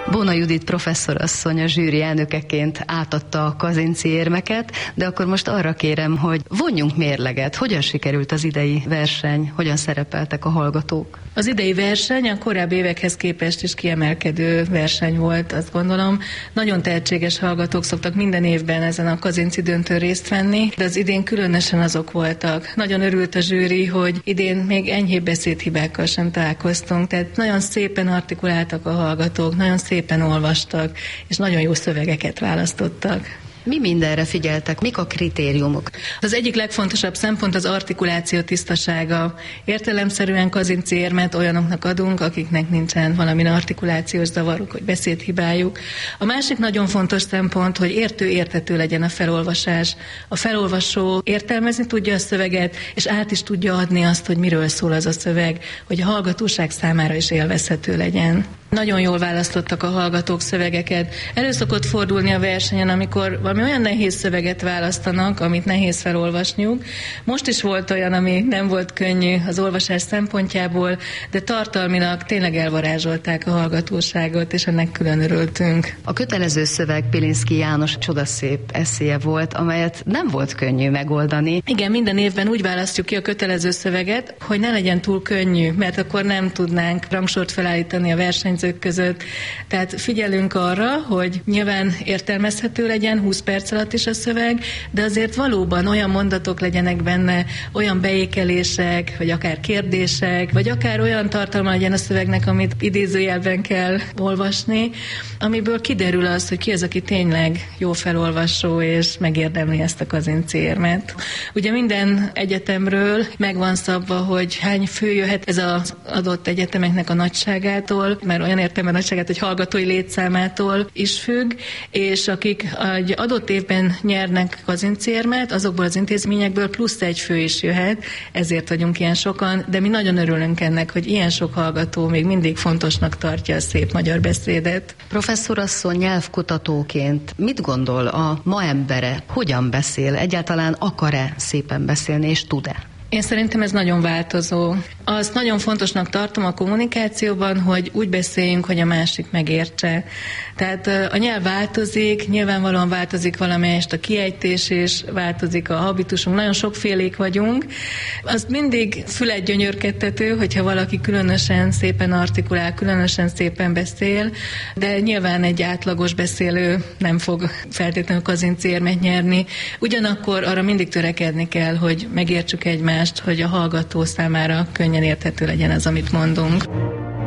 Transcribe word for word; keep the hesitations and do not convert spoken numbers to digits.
Bóna Judit professzorasszony a zsűri elnökeként átadta a Kazinczy érmeket, de akkor most arra kérem, hogy vonjunk mérleget. Hogyan sikerült az idei verseny? Hogyan szerepeltek a hallgatók? Az idei verseny a korábbi évekhez képest is kiemelkedő verseny volt, azt gondolom. Nagyon tehetséges hallgatók szoktak minden évben ezen a Kazinczy döntőn részt venni, de az idén különösen azok voltak. Nagyon örült a zsűri, hogy idén még enyhébb beszédhibákkal sem találkoztunk, tehát nagyon szépen artikuláltak a hallgatók, nagyon szépen olvastak, és nagyon jó szövegeket választottak. Mi mindenre figyeltek? Mik a kritériumok? Az egyik legfontosabb szempont az artikuláció tisztasága. Értelemszerűen Kazinczy érmet olyanoknak adunk, akiknek nincsen valami artikulációs zavaruk, vagy beszédhibájuk. A másik nagyon fontos szempont, hogy értő-érthető legyen a felolvasás. A felolvasó értelmezni tudja a szöveget, és át is tudja adni azt, hogy miről szól az a szöveg, hogy a hallgatóság számára is élvezhető legyen. Nagyon jól választottak a hallgatók szövegeket. Elő szokott fordulni a versenyen, amikor valami olyan nehéz szöveget választanak, amit nehéz felolvasniuk. Most is volt olyan, ami nem volt könnyű az olvasás szempontjából, de tartalmilag tényleg elvarázsolták a hallgatóságot, és ennek külön örültünk. A kötelező szöveg Pilinszky János csodaszép eszéje volt, amelyet nem volt könnyű megoldani. Igen, minden évben úgy választjuk ki a kötelező szöveget, hogy ne legyen túl könnyű, mert akkor nem tudnánk rangsort felállítani a versenyt között. Tehát figyelünk arra, hogy nyilván értelmezhető legyen húsz perc alatt is a szöveg, de azért valóban olyan mondatok legyenek benne, olyan beékelések, vagy akár kérdések, vagy akár olyan tartalma legyen a szövegnek, amit idézőjelben kell olvasni, amiből kiderül az, hogy ki az, aki tényleg jó felolvasó, és megérdemli ezt a Kazinczy érmet. Ugye minden egyetemről meg van szabva, hogy hány fő jöhet ez az adott egyetemeknek a nagyságától, mert olyan értelemben nagyságát, hogy hallgatói létszámától is függ, és akik egy adott évben nyernek Kazinczy érmet, azokból az intézményekből plusz egy fő is jöhet, ezért vagyunk ilyen sokan, de mi nagyon örülünk ennek, hogy ilyen sok hallgató még mindig fontosnak tartja a szép magyar beszédet. Professzorasszony nyelvkutatóként mit gondol a ma embere? Hogyan beszél? Egyáltalán akar-e szépen beszélni, és tud-e? Én szerintem ez nagyon változó. Azt nagyon fontosnak tartom a kommunikációban, hogy úgy beszéljünk, hogy a másik megértse. Tehát a nyelv változik, nyilvánvalóan változik valamelyest a kiejtés, és változik a habitusunk. Nagyon sokfélék vagyunk. Az mindig fület gyönyörkedtető, hogyha valaki különösen szépen artikulál, különösen szépen beszél, de nyilván egy átlagos beszélő nem fog feltétlenül Kazinczy érmet nyerni. Ugyanakkor arra mindig törekedni kell, hogy megértsük egymást, hogy a hallgató számára könnyen érthető legyen az, amit mondunk.